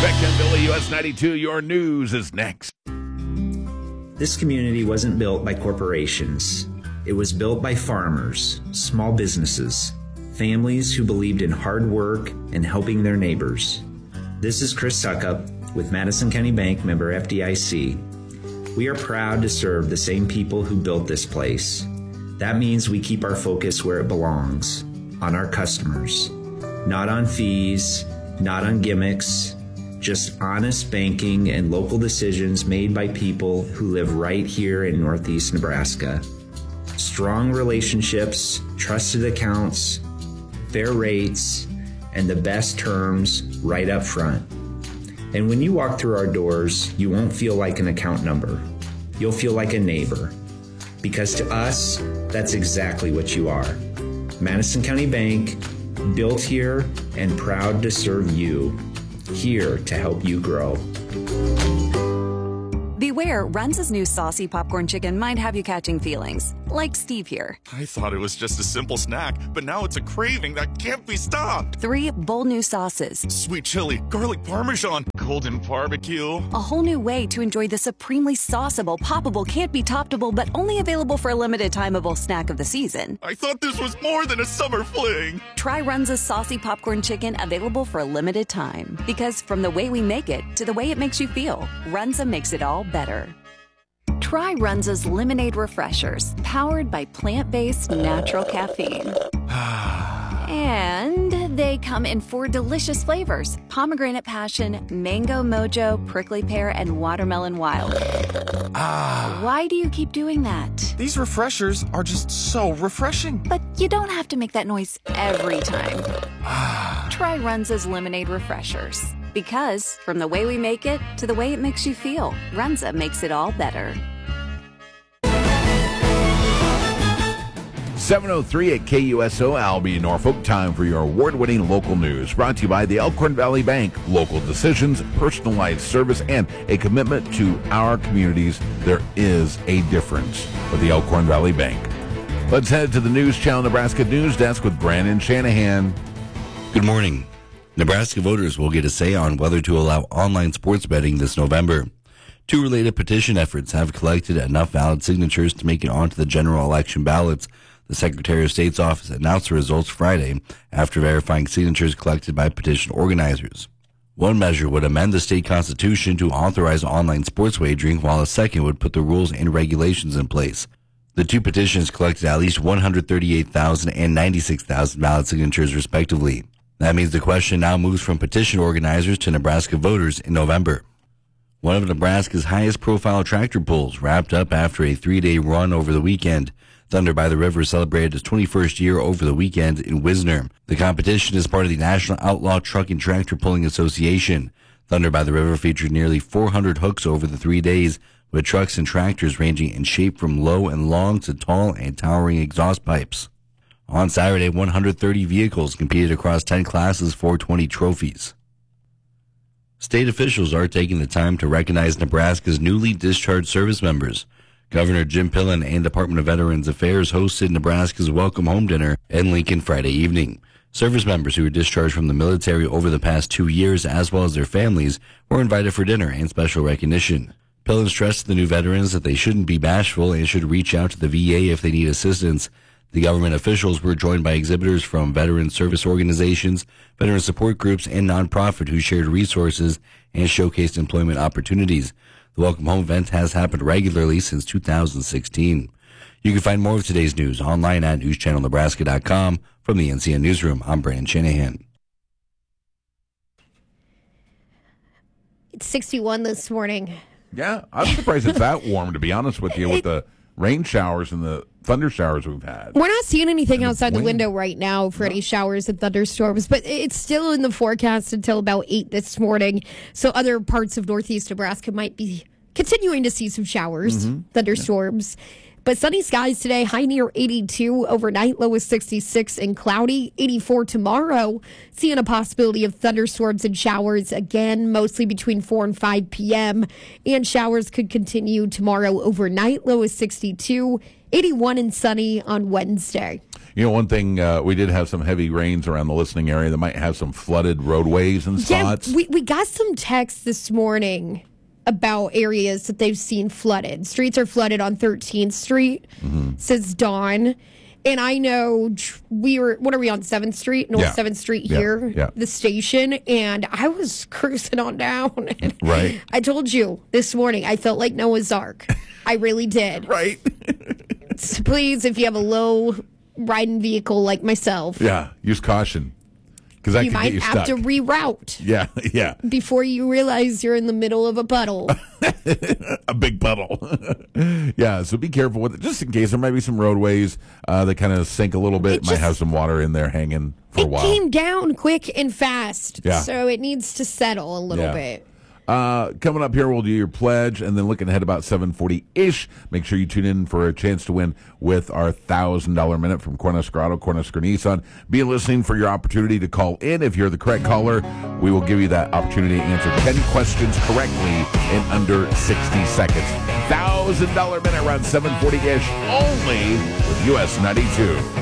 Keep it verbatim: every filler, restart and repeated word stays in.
Back in Billy, U S ninety-two, your news is next. This community wasn't built by corporations. It was built by farmers, small businesses, families who believed in hard work and helping their neighbors. This is Chris Suckup with Madison County Bank, member F D I C. We are proud to serve the same people who built this place. That means we keep our focus where it belongs, on our customers. Not on fees, not on gimmicks, just honest banking and local decisions made by people who live right here in Northeast Nebraska. Strong relationships, trusted accounts, fair rates, and the best terms right up front. And when you walk through our doors, you won't feel like an account number. You'll feel like a neighbor. Because to us, that's exactly what you are. Madison County Bank, built here and proud to serve you. Here to help you grow. Beware, Runza's new saucy popcorn chicken might have you catching feelings. Like Steve here. I thought it was just a simple snack, but now it's a craving that can't be stopped. Three bold new sauces. Sweet chili, garlic parmesan, golden barbecue. A whole new way to enjoy the supremely sauceable, poppable, can't be toppable, but only available for a limited timeable snack of the season. I thought this was more than a summer fling. Try Runza's saucy popcorn chicken, available for a limited time. Because from the way we make it to the way it makes you feel, Runza makes it all better. Try Runza's Lemonade Refreshers, powered by plant-based natural caffeine. And they come in four delicious flavors: pomegranate passion, mango mojo, prickly pear, and watermelon wild. Ah. Why do you keep doing that? These refreshers are just so refreshing. But you don't have to make that noise every time. Ah. Try Runza's Lemonade Refreshers. Because from the way we make it to the way it makes you feel, Runza makes it all better. seven oh three at K U S O, Albany, Norfolk. Time for your award-winning local news. Brought to you by the Elkhorn Valley Bank. Local decisions, personalized service, and a commitment to our communities. There is a difference with the Elkhorn Valley Bank. Let's head to the News Channel Nebraska News Desk with Brandon Shanahan. Good morning. Nebraska voters will get a say on whether to allow online sports betting this November. Two related petition efforts have collected enough valid signatures to make it onto the general election ballots. The Secretary of State's office announced the results Friday after verifying signatures collected by petition organizers. One measure would amend the state constitution to authorize online sports wagering, while a second would put the rules and regulations in place. The two petitions collected at least one hundred thirty-eight thousand and ninety-six thousand valid signatures, respectively. That means the question now moves from petition organizers to Nebraska voters in November. One of Nebraska's highest-profile tractor pulls wrapped up after a three-day run over the weekend. Thunder by the River celebrated its twenty-first year over the weekend in Wisner. The competition is part of the National Outlaw Truck and Tractor Pulling Association. Thunder by the River featured nearly four hundred hooks over the three days, with trucks and tractors ranging in shape from low and long to tall and towering exhaust pipes. On Saturday, one hundred thirty vehicles competed across ten classes for twenty trophies. State officials are taking the time to recognize Nebraska's newly discharged service members. Governor Jim Pillen and Department of Veterans Affairs hosted Nebraska's Welcome Home Dinner in Lincoln Friday evening. Service members who were discharged from the military over the past two years, as well as their families, were invited for dinner and special recognition. Pillen stressed to the new veterans that they shouldn't be bashful and should reach out to the V A if they need assistance. The government officials were joined by exhibitors from veteran service organizations, veteran support groups, and nonprofit who shared resources and showcased employment opportunities. The Welcome Home event has happened regularly since two thousand sixteen. You can find more of today's news online at news channel nebraska dot com. From the N C N Newsroom, I'm Brandon Shanahan. It's sixty-one this morning. Yeah, I'm surprised it's that warm, to be honest with you, with the rain showers and the thunder showers we've had. We're not seeing anything outside the, the window right now for no. any showers and thunderstorms, but it's still in the forecast until about eight this morning. So other parts of northeast Nebraska might be continuing to see some showers, mm-hmm. thunderstorms. Yeah. But sunny skies today, high near eighty-two. Overnight, low is sixty-six and cloudy. eighty-four tomorrow. Seeing a possibility of thunderstorms and showers again, mostly between four and five p.m. And showers could continue tomorrow overnight. Low is sixty-two. eighty-one and sunny on Wednesday. You know, one thing, uh, we did have some heavy rains around the listening area that might have some flooded roadways and spots. Yeah, we, we got some texts this morning about areas that they've seen flooded. Streets are flooded on thirteenth Street, mm-hmm. says Dawn. And I know we were, what are we on, seventh Street? North yeah. seventh Street yeah. here, yeah. the station. And I was cruising on down. Right. I told you this morning, I felt like Noah's Ark. I really did. Right. So please, if you have a low riding vehicle like myself. Yeah, use caution. Because that you could might get you have stuck. to reroute. Yeah, yeah. Before you realize you're in the middle of a puddle. A big puddle. Yeah, so be careful with it. Just in case there might be some roadways uh, that kind of sink a little bit. It might just, have some water in there hanging for a it while. came down quick and fast. Yeah. So it needs to settle a little Yeah. bit. Uh, coming up here, we'll do your pledge, and then looking ahead about seven forty-ish, make sure you tune in for a chance to win with our one thousand dollars minute from Cornhusker Auto, Cornhusker Nissan. Be listening for your opportunity to call in. If you're the correct caller, we will give you that opportunity to answer ten questions correctly in under sixty seconds. one thousand dollars minute around seven forty-ish, only with U S ninety-two.